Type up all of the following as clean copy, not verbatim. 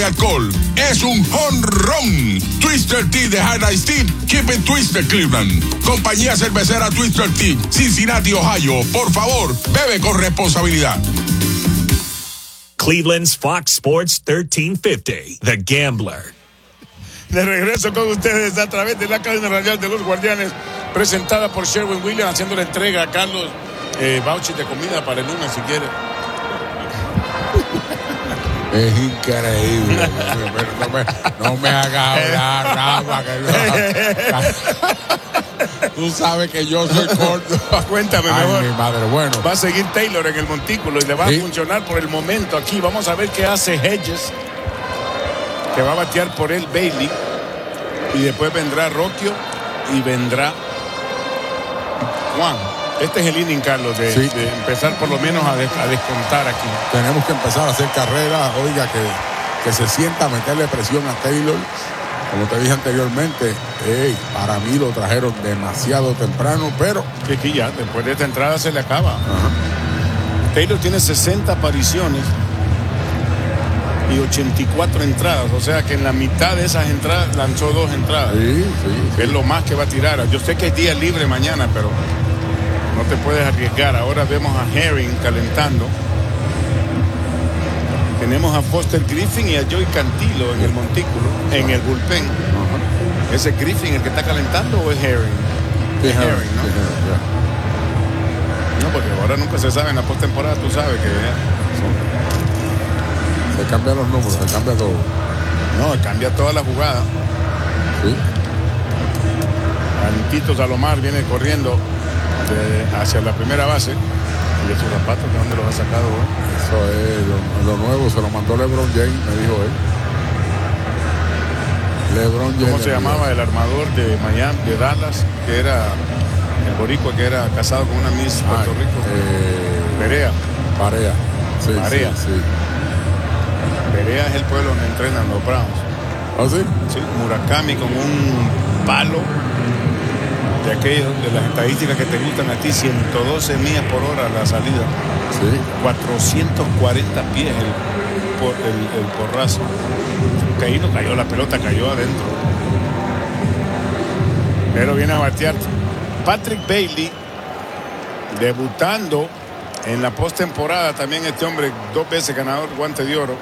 alcohol. Es un jonrón. Twister Tea de Highlight Tea. Keep it Twister, Cleveland. Compañía cervecera Twister Tea, Cincinnati, Ohio. Por favor, bebe con responsabilidad. Cleveland's Fox Sports 1350, The Gambler. De regreso con ustedes a través de la cadena radial de los Guardianes, presentada por Sherwin Williams, haciendo la entrega a Carlos voucher de comida para el lunes, si quiere. Es increíble. No me hagas hablar, Rafa. Tú sabes que yo soy corto. Cuéntame, ay, mejor. Mi madre, bueno. Va a seguir Taylor en el montículo y le va a funcionar por el momento aquí. Vamos a ver qué hace Hedges, que va a batear por él Bailey. Y después vendrá Rocchio y vendrá Juan. Este es el inning, Carlos, de empezar por lo menos a descontar aquí. Tenemos que empezar a hacer carreras, oiga, que se sienta a meterle presión a Taylor. Como te dije anteriormente, para mí lo trajeron demasiado temprano, pero... Que aquí ya, después de esta entrada se le acaba. Taylor tiene 60 apariciones y 84 entradas, o sea que en la mitad de esas entradas lanzó 2 entradas. Sí. Es lo más que va a tirar. Yo sé que es día libre mañana, pero no te puedes arriesgar. Ahora vemos a Herring calentando. Tenemos a Foster Griffin y a Joey Cantillo en el montículo, en el bullpen. ¿Es Griffin el que está calentando o es Herring? Es Herring, ¿no? No, porque ahora nunca se sabe en la postemporada, tú sabes que se cambian los números, se cambia todo. No, cambia toda la jugada. Sí. Tito Salomar viene corriendo hacia la primera base. ¿Y esos zapatos de dónde los ha sacado hoy? Eso es lo nuevo, se lo mandó LeBron James, me dijo él. LeBron James. ¿Cómo se llamaba el armador de Miami, de Dallas, que era el boricua que era casado con una Miss Puerto Rico? Perea. Parea. Sí, Parea. Sí. Perea es el pueblo donde entrenan los Browns. ¿Ah, sí? Sí, Murakami con un palo de aquellos, de las estadísticas que te gustan a ti, 112 millas por hora a la salida. Sí. 440 pies el porrazo. Ahí no cayó, la pelota cayó adentro. Pero viene a batear Patrick Bailey, debutando en la postemporada. También este hombre 2 veces ganador guante de oro.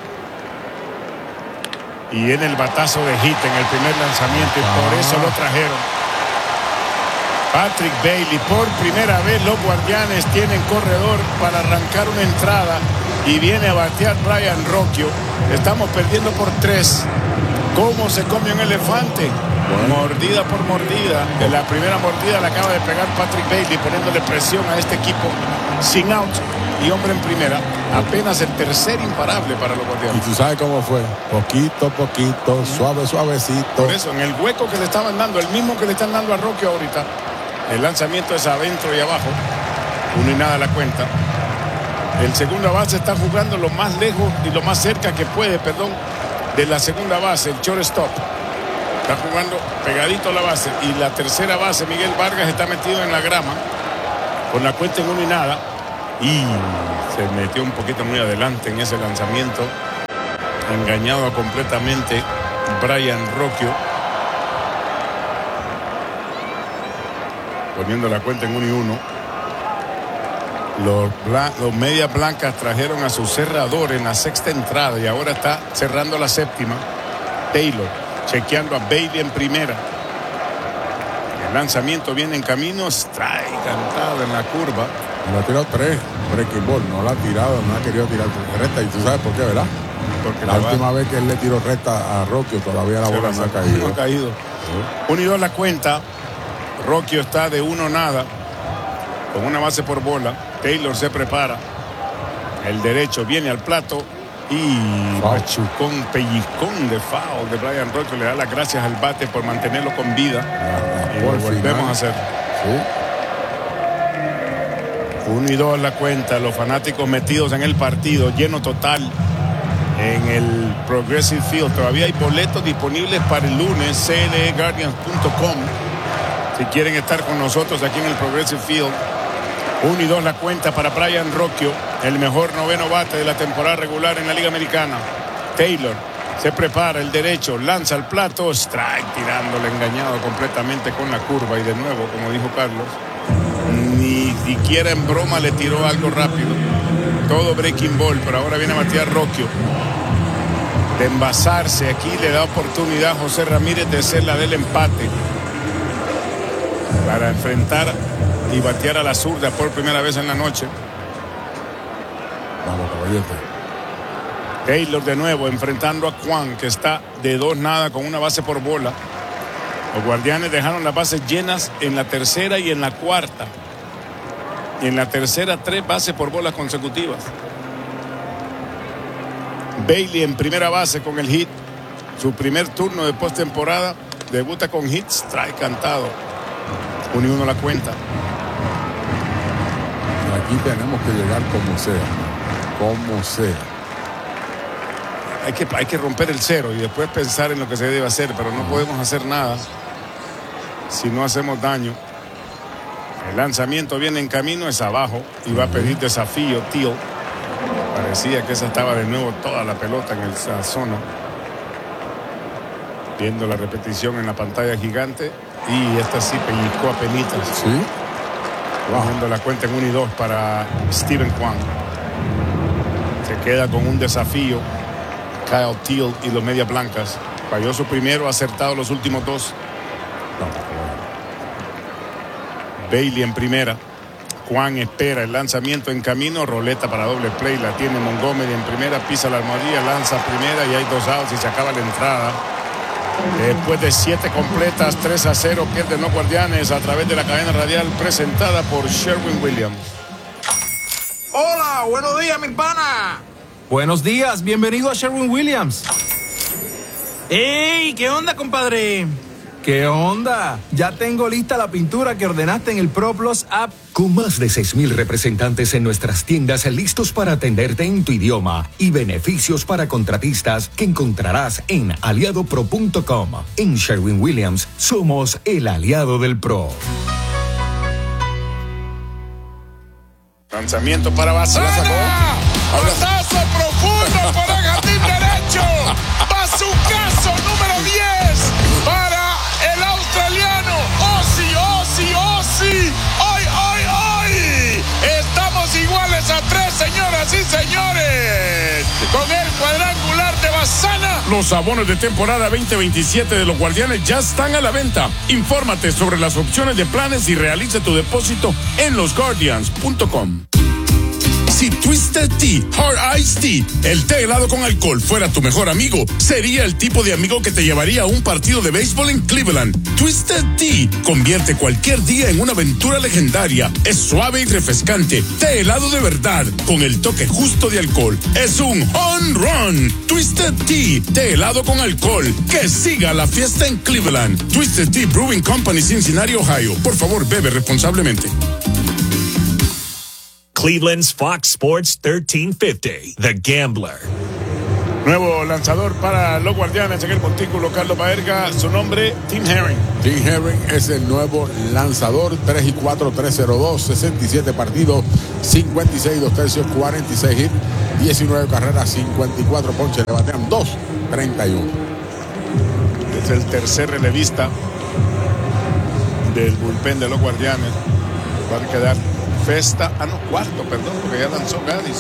Y en el batazo de hit en el primer lanzamiento, y por eso lo trajeron. Patrick Bailey, por primera vez los Guardianes tienen corredor para arrancar una entrada y viene a batear Brian Rocchio. Estamos perdiendo por 3. ¿Cómo se come un elefante? Mordida por mordida. En la primera mordida la acaba de pegar Patrick Bailey, poniéndole presión a este equipo sin out y hombre en primera. Apenas el tercer imparable para los Guardianes. Y tú sabes cómo fue. Poquito, suavecito. Por eso, en el hueco que le estaban dando, el mismo que le están dando a Rocchio ahorita. El lanzamiento es adentro y abajo. 1-0 la cuenta. El segunda base está jugando lo más lejos y lo más cerca que puede, de la segunda base, el shortstop. Está jugando pegadito a la base. Y la tercera base, Miguel Vargas, está metido en la grama con la cuenta en 1-0. Y se metió un poquito muy adelante en ese lanzamiento. Engañado completamente Brian Rocchio. Poniendo la cuenta en 1-1. Los medias blancas trajeron a su cerrador en la sexta entrada y ahora está cerrando la séptima. Taylor chequeando a Bailey en primera. El lanzamiento viene en camino. Strike cantado en la curva. No ha tirado 3 breaking ball, no la ha tirado, no ha querido tirar recta. Y tú sabes por qué, ¿verdad? Porque la última vez que él le tiró recta a Rocchio, todavía la bola no ha caído. No ha caído. 1-2 la cuenta. Rocchio está de 1-0 con una base por bola. Taylor se prepara. El derecho viene al plato y machucón, pellizcón de foul de Brian Rocchio. Le da las gracias al bate por mantenerlo con vida. Y lo volvemos a hacer. Sí. 1-2 la cuenta. Los fanáticos metidos en el partido, lleno total en el Progressive Field. Todavía hay boletos disponibles para el lunes. cleguardians.com si quieren estar con nosotros aquí en el Progressive Field. 1-2 la cuenta para Brian Rocchio, el mejor noveno bate de la temporada regular en la Liga Americana. Taylor Se prepara el derecho, lanza el plato, strike, tirándole engañado completamente con la curva. Y de nuevo, como dijo Carlos, ni siquiera en broma le tiró algo rápido. Todo breaking ball, pero ahora viene a batear Rocchio. De envasarse, aquí le da oportunidad a José Ramírez de hacer la del empate. Para enfrentar y batear a la zurda por primera vez en la noche. Vamos, caballete. Taylor de nuevo enfrentando a Kwan, que está de 2-0 con una base por bola. Los Guardianes dejaron las bases llenas en la tercera y en la cuarta. Y en la tercera 3 bases por bola consecutivas. Bailey en primera base con el hit. Su primer turno de postemporada. Debuta con hit, strike cantado. 1-1 la cuenta. Aquí tenemos que llegar como sea. Como sea. Hay que romper el cero y después pensar en lo que se debe hacer, pero no podemos hacer nada si no hacemos daño. El lanzamiento viene en camino, es abajo y va a pedir desafío Teal. Parecía que esa estaba de nuevo toda la pelota en esa zona. Viendo la repetición en la pantalla gigante y esta sí pellizcó a penitas. Sí. Bajando la cuenta en 1 y 2 para Steven Kwan. Se queda con un desafío. Kyle Teal y los Medias Blancas. Falló su primero, ha acertado los últimos 2. Bailey en primera. Kwan espera el lanzamiento en camino. Roleta para doble play. La tiene Montgomery en primera. Pisa la almohadilla, lanza primera y hay 2 outs y se acaba la entrada. Después de 7 completas, 3-0 pierden los Guardianes a través de la cadena radial presentada por Sherwin-Williams. Hola, buenos días, mi pana. Buenos días, bienvenido a Sherwin-Williams. ¡Ey! ¿Qué onda, compadre? ¿Qué onda? Ya tengo lista la pintura que ordenaste en el ProPlus app. Con más de 6,000 representantes en nuestras tiendas listos para atenderte en tu idioma y beneficios para contratistas que encontrarás en aliadopro.com. En Sherwin-Williams somos el aliado del pro. Lanzamiento para Bazana. Batazo profundo por el jardín derecho. Bazucazo número 10 para el australiano. Ozzy. ¡Ay! Estamos iguales a 3, señoras y señores. Con el cuadrangular de Bazana. Los abonos de temporada 2027 de los Guardianes ya están a la venta. Infórmate sobre las opciones de planes y realiza tu depósito en losguardians.com. Si Twisted Tea Hard Iced Tea, el té helado con alcohol, fuera tu mejor amigo, sería el tipo de amigo que te llevaría a un partido de béisbol en Cleveland. Twisted Tea convierte cualquier día en una aventura legendaria. Es suave y refrescante. Té helado de verdad, con el toque justo de alcohol. Es un home run. Twisted Tea, té helado con alcohol. Que siga la fiesta en Cleveland. Twisted Tea Brewing Company, Cincinnati, Ohio. Por favor, bebe responsablemente. Cleveland's Fox Sports 1350, The Gambler. Nuevo lanzador para los Guardianes en el montículo, Carlos Baerga. Su nombre, Tim Herring. Tim Herring es el nuevo lanzador. 3-4, 3-0-2, 67 partidos, 56 2/3, 46 hits, 19 carreras, 54 ponches. Le batean 2.31. Es el tercer relevista del bullpen de los Guardianes. Va a quedar cuarto, porque ya lanzó Gaddis.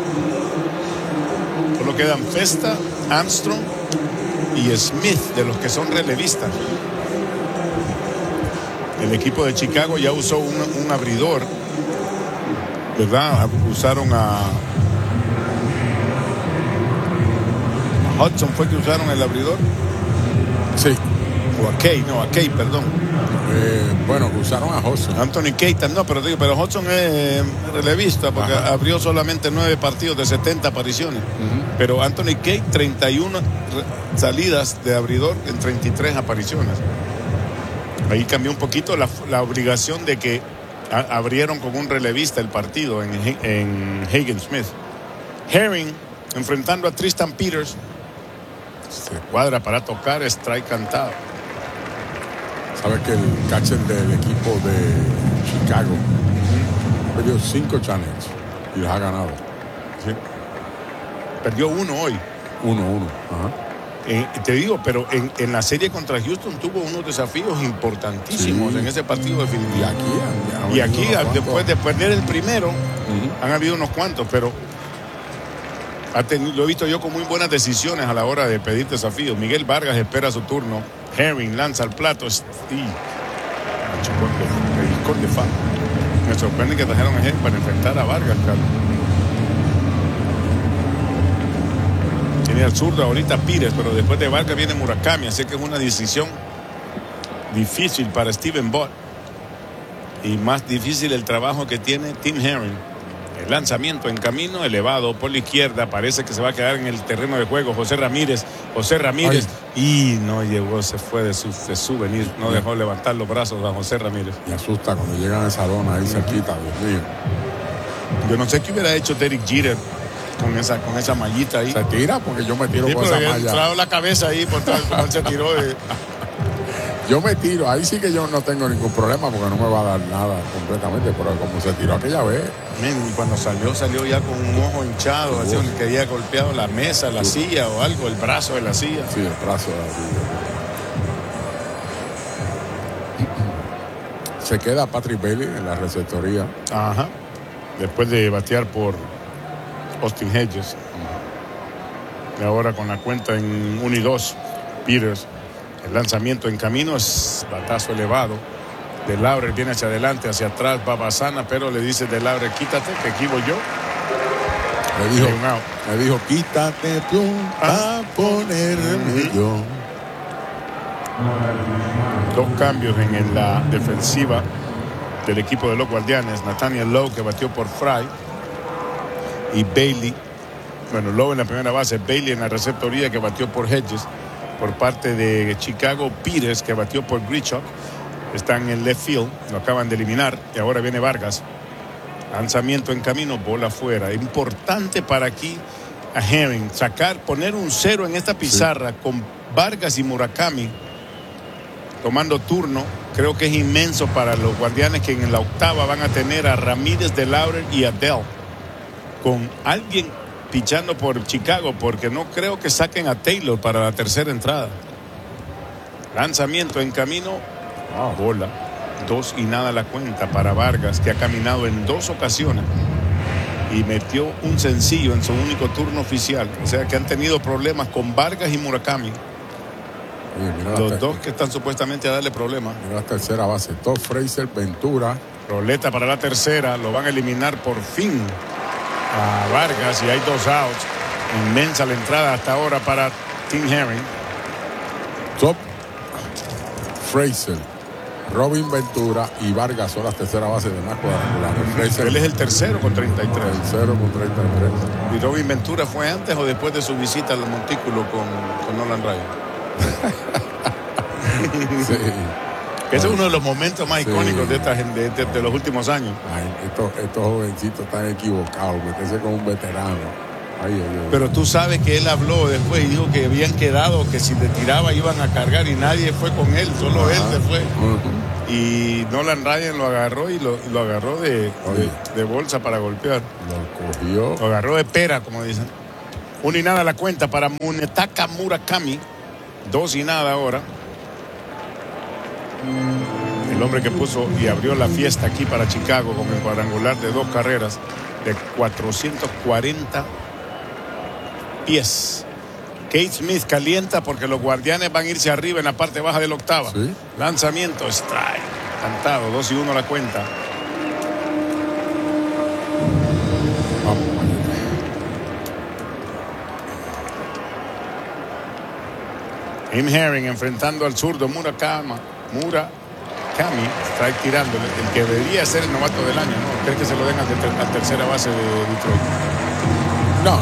Solo quedan Festa, Armstrong y Smith, de los que son relevistas. El equipo de Chicago ya usó un abridor, ¿verdad? Usaron a Hudson, ¿fue que usaron el abridor? Sí. O a Kay, perdón. Bueno, usaron a Hudson. Anthony Keita, pero Hudson es relevista porque abrió solamente 9 partidos de 70 apariciones. Pero Anthony Keita, 31 salidas de abridor en 33 apariciones. Ahí cambió un poquito la obligación de que abrieron con un relevista el partido en Hagen Smith. Herring enfrentando a Tristan Peters. Se cuadra para tocar, strike cantado. Sabes que el catcher del equipo de Chicago perdió 5 challenges y los ha ganado. Sí. Perdió 1 hoy. 1-1. Ajá. Te digo, pero en la serie contra Houston tuvo unos desafíos importantísimos en ese partido definitivo. Y aquí después de perder el primero, han habido unos cuantos, pero lo he visto yo con muy buenas decisiones a la hora de pedir desafíos. Miguel Vargas espera su turno. Herring lanza el plato. Me sorprende que trajeron a Herring para enfrentar a Vargas, Carlos. Tiene al zurdo ahorita Pires, pero después de Vargas viene Murakami, así que es una decisión difícil para Steven Bott. Y más difícil el trabajo que tiene Tim Herring. El lanzamiento en camino elevado por la izquierda, parece que se va a quedar en el terreno de juego. José Ramírez, y no llegó, se fue de souvenir, no dejó levantar los brazos a José Ramírez. Me asusta cuando llegan a esa lona ahí cerquita, Dios mío. Yo no sé qué hubiera hecho Derek Jeter con esa mallita ahí. Se tira porque yo me tiro con esa malla. Entrado la cabeza ahí por tal como él se tiró de... Yo me tiro, ahí sí que yo no tengo ningún problema porque no me va a dar nada completamente, pero como se tiró aquella vez. Y cuando salió ya con un ojo hinchado, así que había golpeado la mesa, la silla o algo, el brazo de la silla. Sí, el brazo de la silla. Se queda Patrick Bailey en la receptoría. Ajá. Después de batear por Austin Hedges. Y ahora con la cuenta en 1-2, Peters. El lanzamiento en camino es batazo elevado. De Laurer viene hacia adelante, hacia atrás, va Bazana, pero le dice De Laurer, quítate, que aquí voy yo. Le dijo, quítate tú a ponerme yo. Dos cambios en la defensiva del equipo de los Guardianes. Nathaniel Lowe, que batió por Fry, y Bailey. Bueno, Lowe en la primera base, Bailey en la receptoría, que batió por Hedges. Por parte de Chicago, Pires, que batió por Grichuk, está en el left field, lo acaban de eliminar, y ahora viene Vargas. Lanzamiento en camino, bola afuera. Importante para aquí a Herring poner un 0 en esta pizarra con Vargas y Murakami tomando turno. Creo que es inmenso para los Guardianes, que en la octava van a tener a Ramírez, De Laurer y Adele, con alguien pichando por Chicago, porque no creo que saquen a Taylor para la tercera entrada. Lanzamiento en camino, bola, 2-0 la cuenta para Vargas, que ha caminado en 2 ocasiones y metió un sencillo en su único turno oficial. O sea que han tenido problemas con Vargas y Murakami. Oye, los dos que están supuestamente a darle problemas. Mira la tercera base, Todd Frazier, Ventura. Roleta para la tercera, lo van a eliminar por fin a Vargas, y hay 2 outs. Inmensa la entrada hasta ahora para Tim Herring. Top Frazier, Robin Ventura y Vargas son las tercera base de más cuadrangulares. Él es el tercero con 33. Tercero con 33. ¿Y Robin Ventura fue antes o después de su visita al montículo con Nolan Ryan? Sí. Ese es uno de los momentos más icónicos de los últimos años. Ay, estos jovencitos están equivocados, meterse con un veterano. Ay. Pero tú sabes que él habló después y dijo que habían quedado, que si le tiraba iban a cargar, y nadie fue con él, solo él se fue. Y Nolan Ryan lo agarró y lo agarró de bolsa para golpear. Lo cogió. Lo agarró de pera, como dicen. 1-0 la cuenta para Munetaka Murakami. 2-0 ahora. El hombre que puso y abrió la fiesta aquí para Chicago con el cuadrangular de 2 carreras de 440 pies. Kate Smith calienta porque los Guardianes van a irse arriba en la parte baja de la octava. ¿Sí? Lanzamiento, strike, cantado, 2-1 la cuenta. Vamos. Tim Herring enfrentando al zurdo Murakami, está tirándole, el que debería ser el novato del año, ¿no? ¿Crees que se lo den a tercera base de Detroit? No.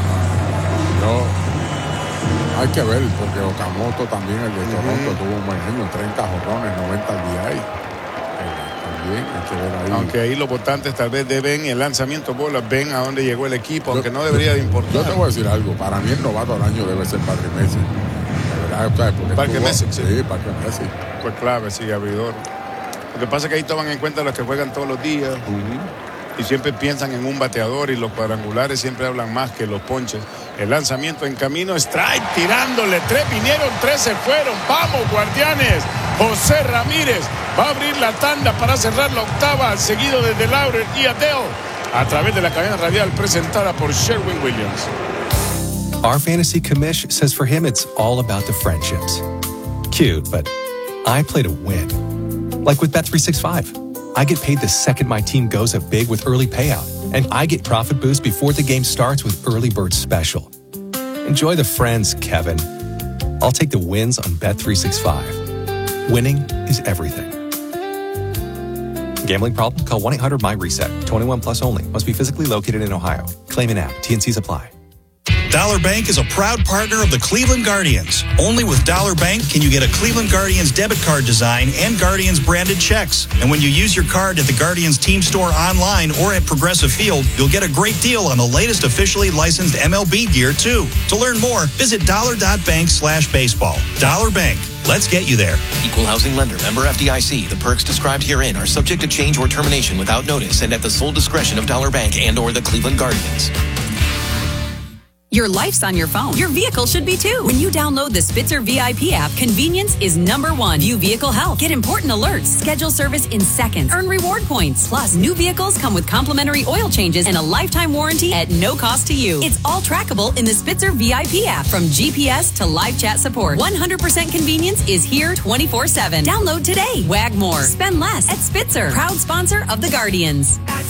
Hay que ver, porque Okamoto también, el de Toronto, tuvo un buen año, 30 jonrones, 90 al día ahí. También hay que ver ahí. Aunque ahí los votantes tal vez ven el lanzamiento bola, ven a dónde llegó el equipo, aunque no debería de importar. Yo te voy a decir algo, para mí el novato del año debe ser Patrick Messi. Parque Messi, sí, Parque Messi. Fue clave, sí, abridor. Lo que pasa es que ahí toman en cuenta los que juegan todos los días. Y siempre piensan en un bateador, y los cuadrangulares siempre hablan más que los ponches. El lanzamiento en camino, strike, tirándole, 3 vinieron, 3 se fueron. Vamos, Guardianes. José Ramírez va a abrir la tanda para cerrar la octava, seguido desde Laurer y Adele, a través de la cadena radial presentada por Sherwin-Williams. Our fantasy commish says for him it's all about the friendships. Cute, but I play to win. Like with Bet365. I get paid the second my team goes up big with early payout. And I get profit boost before the game starts with Early Bird Special. Enjoy the friends, Kevin. I'll take the wins on Bet365. Winning is everything. Gambling problem? Call 1-800-MY-RESET. 21 plus only. Must be physically located in Ohio. Claim and app. TNCs apply. Dollar Bank is a proud partner of the Cleveland Guardians. Only with Dollar Bank can you get a Cleveland Guardians debit card design and Guardians branded checks. And when you use your card at the Guardians team store online or at Progressive Field, you'll get a great deal on the latest officially licensed MLB gear too. To learn more, visit dollar.bank/baseball. Dollar Bank. Let's get you there. Equal housing lender. Member FDIC. The perks described herein are subject to change or termination without notice and at the sole discretion of Dollar Bank and or the Cleveland Guardians. Your life's on your phone. Your vehicle should be too. When you download the Spitzer VIP app, convenience is #1. View vehicle health. Get important alerts. Schedule service in seconds. Earn reward points. Plus, new vehicles come with complimentary oil changes and a lifetime warranty at no cost to you. It's all trackable in the Spitzer VIP app. From GPS to live chat support, 100% convenience is here 24/7. Download today. Wag more. Spend less at Spitzer. Proud sponsor of the Guardians.